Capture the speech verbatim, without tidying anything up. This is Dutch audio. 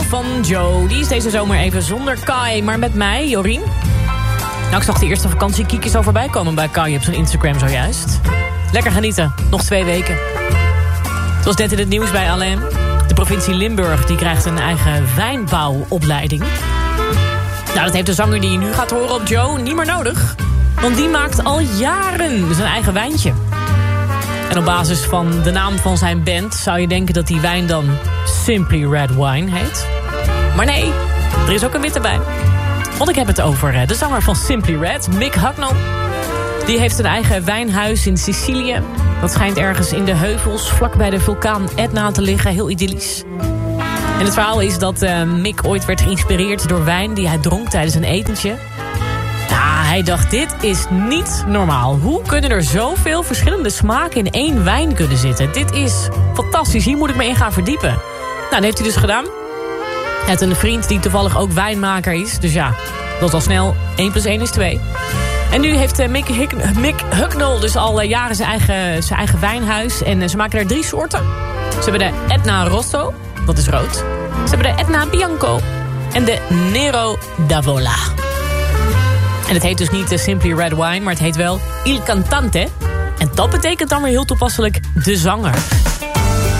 van Joe. Die is deze zomer even zonder Kai, maar met mij, Jorien. Nou, ik zag de eerste vakantiekiekjes al voorbij komen bij Kai op zijn Instagram zojuist. Lekker genieten, nog twee weken. Het was net in het nieuws bij Alain. De provincie Limburg die krijgt een eigen wijnbouwopleiding. Nou, dat heeft de zanger die je nu gaat horen op Joe niet meer nodig. Want die maakt al jaren zijn eigen wijntje. En op basis van de naam van zijn band zou je denken dat die wijn dan Simply Red Wine heet. Maar nee, er is ook een witte bij. Want ik heb het over de zanger van Simply Red, Mick Hucknall. Die heeft een eigen wijnhuis in Sicilië. Dat schijnt ergens in de heuvels vlakbij de vulkaan Etna te liggen. Heel idyllisch. En het verhaal is dat uh, Mick ooit werd geïnspireerd door wijn die hij dronk tijdens een etentje. Ja, hij dacht, dit is niet normaal. Hoe kunnen er zoveel verschillende smaken in één wijn kunnen zitten? Dit is fantastisch, hier moet ik me in gaan verdiepen. Nou, dat heeft hij dus gedaan. Hij had een vriend die toevallig ook wijnmaker is. Dus ja, dat is al snel. één plus één is twee. En nu heeft uh, Mick, Hick, Mick Hucknall dus al uh, jaren zijn eigen, zijn eigen wijnhuis. En uh, ze maken er drie soorten. Ze hebben de Etna Rosso, dat is rood. Ze hebben de Etna Bianco en de Nero d'Avola. En het heet dus niet uh, Simply Red Wine, maar het heet wel Il Cantante. En dat betekent dan weer heel toepasselijk de zanger.